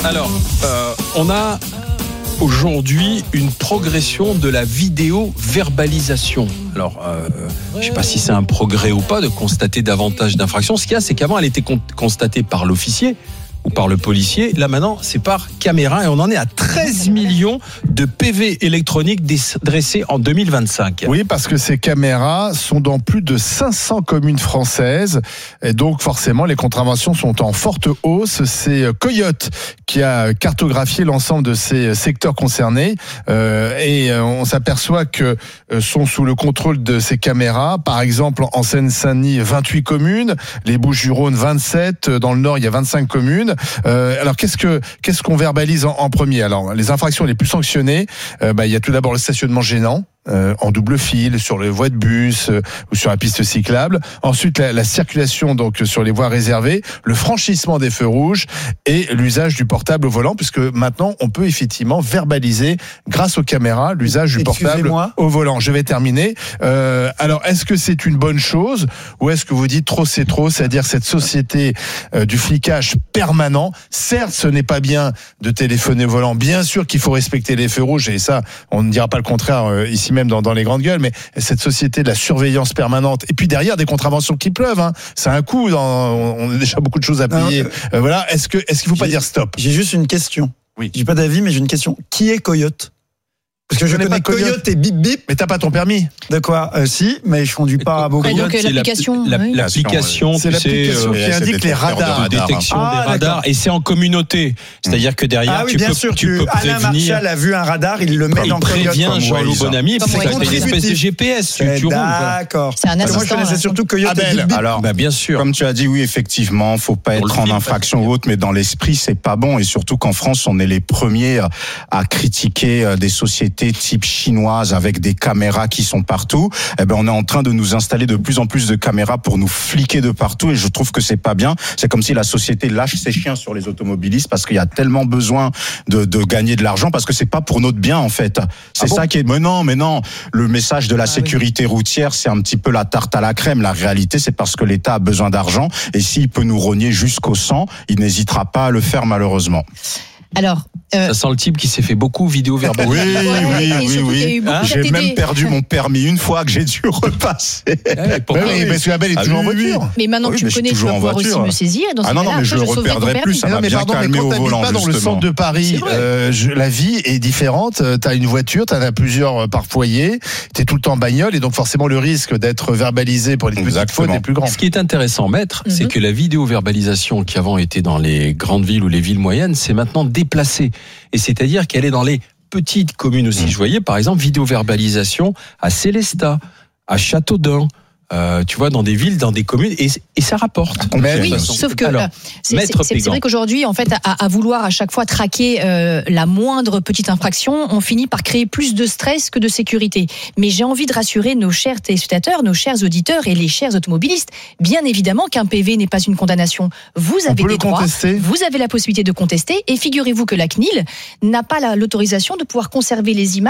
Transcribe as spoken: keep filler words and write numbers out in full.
Alors, euh, on a aujourd'hui une progression de la vidéo-verbalisation. Alors, euh, je ne sais pas si c'est un progrès ou pas de constater davantage d'infractions. Ce qu'il y a, c'est qu'avant, elle était con- constatée par l'officier ou par le policier. Là, maintenant, c'est par caméra et on en est à treize millions de P V électroniques dressés en deux mille vingt-cinq. Oui, parce que ces caméras sont dans plus de cinq cents communes françaises et donc forcément, les contraventions sont en forte hausse. C'est Coyote qui a cartographié l'ensemble de ces secteurs concernés euh, et on s'aperçoit que sont sous le contrôle de ces caméras. Par exemple, en Seine-Saint-Denis, vingt-huit communes, les Bouches-du-Rhône, vingt-sept, dans le Nord, il y a vingt-cinq communes. Euh, alors qu'est-ce que qu'est-ce qu'on verbalise en, en premier? Alors les infractions les plus sanctionnées, euh, bah, il y a tout d'abord le stationnement gênant. Euh, en double fil, sur les voies de bus euh, ou sur la piste cyclable. Ensuite, la, la circulation donc sur les voies réservées, le franchissement des feux rouges et l'usage du portable au volant, puisque maintenant, on peut effectivement verbaliser, grâce aux caméras, l'usage du portable au volant. Je vais terminer. Euh, alors, est-ce que c'est une bonne chose ou est-ce que vous dites trop c'est trop, c'est-à-dire cette société euh, du flicage permanent? Certes, ce n'est pas bien de téléphoner au volant. Bien sûr qu'il faut respecter les feux rouges et ça, on ne dira pas le contraire euh, ici même dans, dans les grandes gueules, mais cette société de la surveillance permanente, et puis derrière des contraventions qui pleuvent, hein. C'est un coup, dans, on a déjà beaucoup de choses à payer. Euh, voilà. Est-ce que, est-ce qu'il faut pas dire stop? J'ai juste une question. Oui. J'ai pas d'avis, mais j'ai une question. Qui est Coyote? Parce que je, je connais, connais Coyote. Coyote et Bip Bip. Mais t'as pas ton permis. De quoi? euh, Si, mais je conduis pas beaucoup. Coyote, donc, c'est l'application, la, oui. l'application, c'est l'application sais, qui indique les radars. La détection ah, des radars. Et c'est en communauté. C'est-à-dire que derrière, ah, oui, tu, bien peux, sûr, tu tu, peux Alain prévenir. Martial a vu un radar, il le met il dans Coyote. Il prévient Jean-Loup Bonamy, parce que c'est une espèce de G P S. Tu, tu roules. D'accord. C'est un assistant. Moi, je connaissais surtout Coyote et Bip Bip. Alors, bah, bien sûr. Comme tu as dit, oui, effectivement, faut pas être en infraction ou autre, mais dans l'esprit, c'est pas bon. Et surtout qu'en France, on est les premiers à critiquer des sociétés type chinoises avec des caméras qui sont partout. Eh ben, on est en train de nous installer de plus en plus de caméras pour nous fliquer de partout et je trouve que c'est pas bien. C'est comme si la société lâche ses chiens sur les automobilistes parce qu'il y a tellement besoin de, de gagner de l'argent parce que c'est pas pour notre bien, en fait. C'est ah ça bon qui est, mais non, mais non. Le message de la ah sécurité oui. routière, c'est un petit peu la tarte à la crème. La réalité, c'est parce que l'État a besoin d'argent et s'il peut nous rogner jusqu'au sang, il n'hésitera pas à le faire, malheureusement. Alors, euh... ça sent le type qui s'est fait beaucoup vidéo verbal. Oui, oui, oui, oui. Hein j'ai même perdu mon permis une fois que j'ai dû repasser. Ouais, oui, oui, mais celui Abel est ah, toujours oui, en voiture. Mais maintenant que oui, tu me connais, tu vas pouvoir aussi me saisir. Dans ah non, non, mais je le reperdrai plus. Ça m'a bien calmé au volant, pas dans le centre de Paris. Euh, je, la vie est différente. T'as une voiture, t'en as plusieurs par foyer. T'es tout le temps en bagnole et donc forcément le risque d'être verbalisé pour les petites fautes est plus grand. Ce qui est intéressant, maître, mm-hmm. c'est que la vidéo-verbalisation qui avant était dans les grandes villes ou les villes moyennes, c'est maintenant déplacée. Et c'est-à-dire qu'elle est dans les petites communes aussi. Je voyais par exemple vidéo-verbalisation à Célestat, à Châteaudun. Euh, tu vois, dans des villes, dans des communes, et, et ça rapporte. Mais oui, sauf que Alors, c'est, c'est, c'est, c'est vrai qu'aujourd'hui, en fait, à, à vouloir à chaque fois traquer euh, la moindre petite infraction, on finit par créer plus de stress que de sécurité. Mais j'ai envie de rassurer nos chers téléspectateurs, nos chers auditeurs et les chers automobilistes. Bien évidemment qu'un P V n'est pas une condamnation. Vous avez des droits, contester. Vous avez la possibilité de contester, et figurez-vous que la C N I L n'a pas la, l'autorisation de pouvoir conserver les images